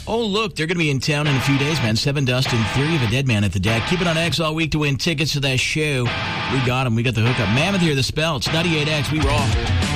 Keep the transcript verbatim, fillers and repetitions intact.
Oh, look, they're going to be in town in a few days, man. Seven Dust and Theory of a Dead Man at the Deck. Keep it on X all week to win tickets to that show. We got them. We got the hookup. Mammoth here, the spell. It's ninety-eight X. We rock.